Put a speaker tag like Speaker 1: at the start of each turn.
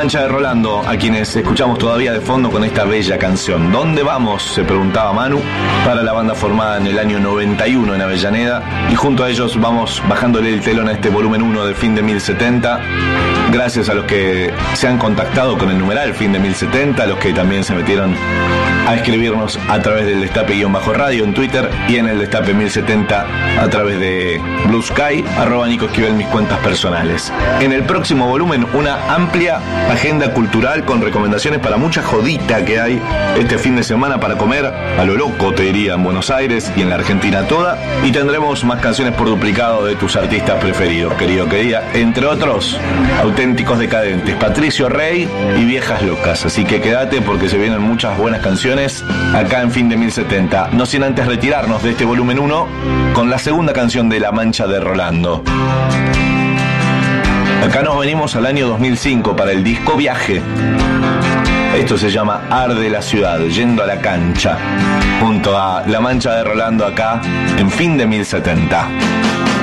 Speaker 1: Mancha de Rolando, a quienes escuchamos todavía de fondo con esta bella canción. ¿Dónde vamos?, se preguntaba Manu, para la banda formada en el año 91 en Avellaneda, y junto a ellos vamos bajándole el telón a este volumen 1 de Fin de 1070. Gracias a los que se han contactado con el numeral Fin de 1070, a los que también se metieron a escribirnos a través del Destape-Radio en Twitter y en el Destape 1070 a través de Blue Sky, @Nico Esquivel, mis cuentas personales. En el próximo volumen, una amplia agenda cultural con recomendaciones para mucha jodita que hay este fin de semana para comer a lo loco, te diría, en Buenos Aires y en la Argentina toda. Y tendremos más canciones por duplicado de tus artistas preferidos, querido, querida. Entre otros, Auténticos Decadentes, Patricio Rey y Viejas Locas. Así que quédate porque se vienen muchas buenas canciones acá en Fin de 1070. No sin antes retirarnos de este volumen 1 con la segunda canción de La Mancha de Rolando. Acá nos venimos al año 2005 para el disco Viaje. Esto se llama Arde la Ciudad, yendo a la cancha, junto a La Mancha de Rolando acá en Fin de 1070.